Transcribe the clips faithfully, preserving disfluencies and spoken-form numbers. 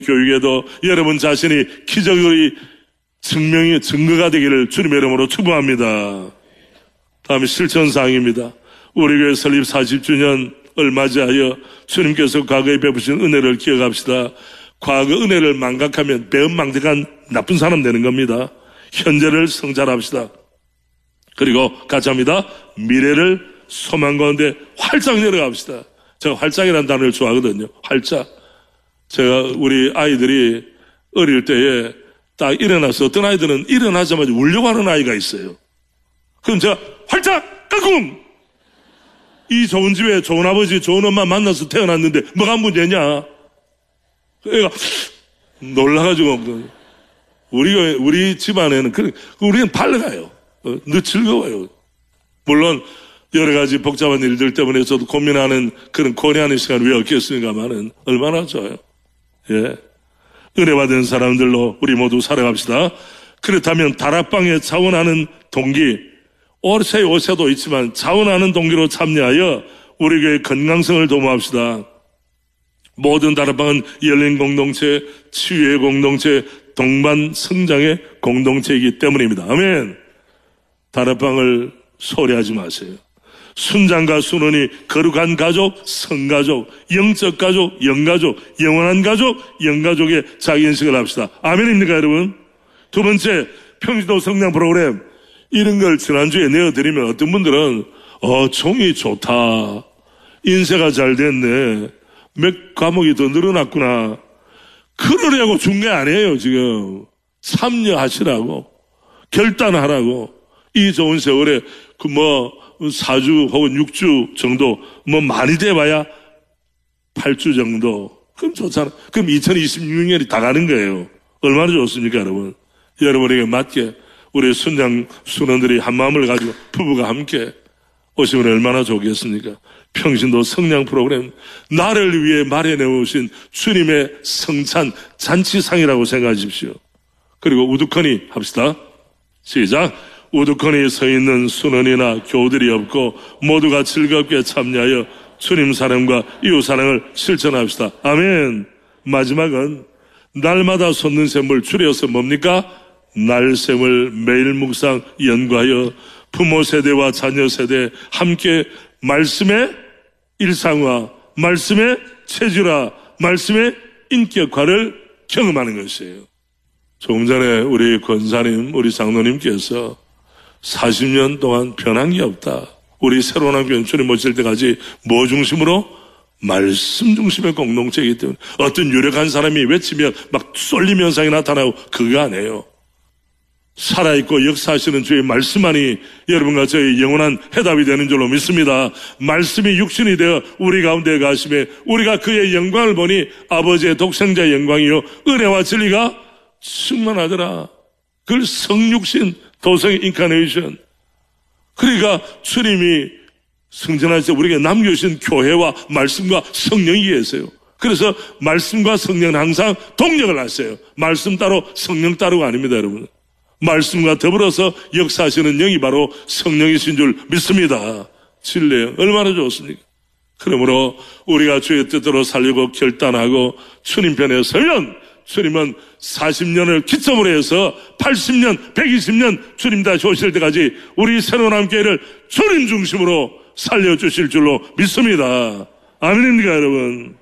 교육에도 여러분 자신이 기적의 증명이 증거가 되기를 주님의 이름으로 축복합니다. 다음에 실천사항입니다. 우리 교회 설립 사십 주년을 맞이하여 주님께서 과거에 베푸신 은혜를 기억합시다. 과거 은혜를 망각하면 배은망덕한 나쁜 사람 되는 겁니다. 현재를 성찰합시다. 그리고 같이 합니다. 미래를 소망 가운데 활짝 열어갑시다. 제가 활짝이라는 단어를 좋아하거든요. 활짝. 제가 우리 아이들이 어릴 때에 딱 일어나서 어떤 아이들은 일어나자마자 울려고 하는 아이가 있어요. 그럼 제가 활짝 까꿍! 이 좋은 집에 좋은 아버지 좋은 엄마 만나서 태어났는데 뭐가 문제냐? 애가 놀라가지고 우리 우리 집안에는 그 우리는 밝아요. 늘 즐거워요. 물론 여러 가지 복잡한 일들 때문에 저도 고민하는 그런 고뇌하는 시간을 왜 얻겠습니까만은 얼마나 좋아요. 예, 은혜 받은 사람들로 우리 모두 살아갑시다. 그렇다면 다락방에 자원하는 동기, 올세 오세도 있지만 자원하는 동기로 참여하여 우리 교회 건강성을 도모합시다. 모든 다락방은 열린 공동체, 치유의 공동체, 동반 성장의 공동체이기 때문입니다. 아멘. 다락방을 소리하지 마세요. 순장과 순원이 거룩한 가족, 성가족, 영적 가족, 영가족, 영원한 가족, 영가족의 자기인식을 합시다. 아멘입니까 여러분? 두 번째, 평신도 성장 프로그램. 이런 걸 지난주에 내어드리면 어떤 분들은 어 종이 좋다, 인쇄가 잘 됐네, 몇 과목이 더 늘어났구나. 그러려고 준 게 아니에요. 지금 참여하시라고, 결단하라고. 이 좋은 세월에 그 뭐 사 주 혹은 육 주 정도, 뭐 많이 돼봐야 팔 주 정도. 그럼 좋잖아. 그럼 이천이십육 년이 다 가는 거예요. 얼마나 좋습니까 여러분? 여러분에게 맞게 우리 순장 순원들이 한 마음을 가지고 부부가 함께 오시면 얼마나 좋겠습니까? 평신도 성장 프로그램, 나를 위해 마련해 오신 주님의 성찬 잔치상이라고 생각하십시오. 그리고 우두커니 합시다. 시작. 우두커니 서 있는 순원이나 교우들이 없고 모두가 즐겁게 참여하여 주님 사랑과 이웃 사랑을 실천합시다. 아멘. 마지막은 날마다 솟는 샘을 줄여서 뭡니까? 날샘을 매일 묵상 연구하여 부모 세대와 자녀 세대 함께 말씀의 일상화, 말씀의 체질화, 말씀의 인격화를 경험하는 것이에요. 조금 전에 우리 권사님, 우리 장로님께서 사십 년 동안 변한 게 없다. 우리 새로운 학교 주님 모실 때까지 뭐 중심으로? 말씀 중심의 공동체이기 때문에 어떤 유력한 사람이 외치면 막 쏠림 현상이 나타나고 그거 아니에요. 살아있고 역사하시는 주의 말씀만이 여러분과 저의 영원한 해답이 되는 줄로 믿습니다. 말씀이 육신이 되어 우리 가운데 가심에 우리가 그의 영광을 보니 아버지의 독생자의 영광이요 은혜와 진리가 충만하더라. 그걸 성육신, 도성 인카네이션. 그러니까 주님이 승천할 때 우리에게 남겨주신 교회와 말씀과 성령이 계세요. 그래서 말씀과 성령은 항상 동력을 하세요. 말씀 따로 성령 따로가 아닙니다 여러분. 말씀과 더불어서 역사하시는 영이 바로 성령이신 줄 믿습니다. 진리예요. 얼마나 좋습니까? 그러므로 우리가 주의 뜻대로 살려고 결단하고 주님 편에 서면 주님은 사십 년을 기점으로 해서 팔십 년, 백이십 년 주님 다시 오실 때까지 우리 새로운 함께를 주님 중심으로 살려주실 줄로 믿습니다. 아멘입니까 여러분?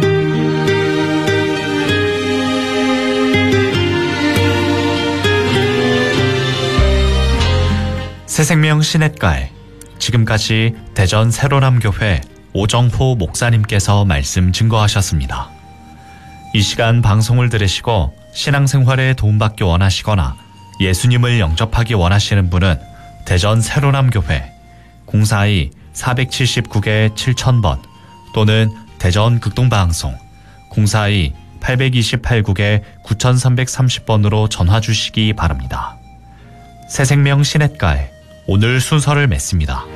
새생명 시냇가에 지금까지 대전 새로남교회 오정포 목사님께서 말씀 증거하셨습니다. 이 시간 방송을 들으시고 신앙생활에 도움받기 원하시거나 예수님을 영접하기 원하시는 분은 대전 새로남교회 공사이 사칠구 칠천 번 또는 대전 극동방송 공사이 팔이팔 구 구삼삼삼 번으로 전화 주시기 바랍니다. 새생명 시냇가에 오늘 순서를 맺습니다.